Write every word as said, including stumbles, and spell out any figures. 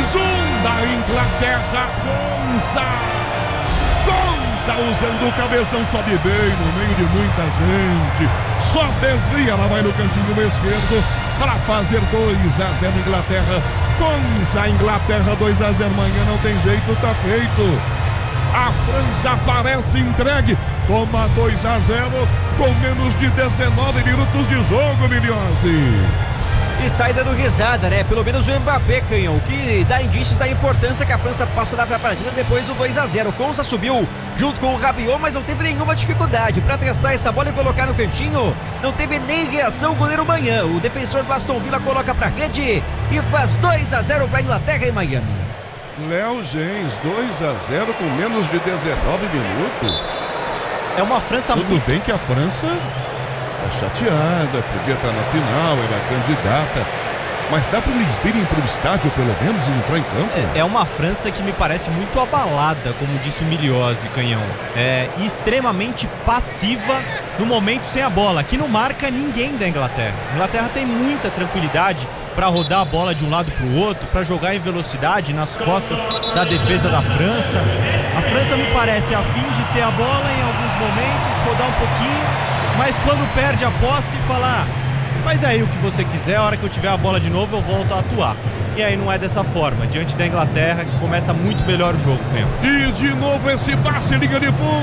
um da Inglaterra, Konsa. Konsa usando o cabeção, sobe bem no meio de muita gente. Só desvia, ela vai no cantinho esquerdo para fazer dois a zero Inglaterra. Konsa, Inglaterra dois a zero, amanhã não tem jeito, tá feito. A França parece entregue, toma dois a zero com menos de dezenove minutos de jogo, Milhões. E sai dando risada, né? Pelo menos o Mbappé, Canhão, que dá indícios da importância que a França passa da partida depois do dois a zero. O Konsa subiu junto com o Rabiot, mas não teve nenhuma dificuldade para testar essa bola e colocar no cantinho. Não teve nem reação o goleiro Manhã. O defensor do Aston Villa coloca pra rede e faz dois a zero para Inglaterra em Miami. Léo Gens, dois a zero com menos de dezenove minutos. É uma França Tudo muito... bem que a França tá chateada, podia estar na final, era candidata, mas dá para eles virem para o estádio pelo menos e entrar em campo? É, é uma França que me parece muito abalada, como disse o Miliose, Canhão. É extremamente passiva no momento sem a bola, que não marca ninguém da Inglaterra. A Inglaterra tem muita tranquilidade para rodar a bola de um lado para o outro, para jogar em velocidade nas costas da defesa da França. A França me parece a fim de ter a bola em alguns momentos, rodar um pouquinho, mas quando perde a posse, falar, faz aí o que você quiser, a hora que eu tiver a bola de novo eu volto a atuar. E aí não é dessa forma, diante da Inglaterra, que começa muito melhor o jogo, Canhão. E de novo esse passe, linha de fundo.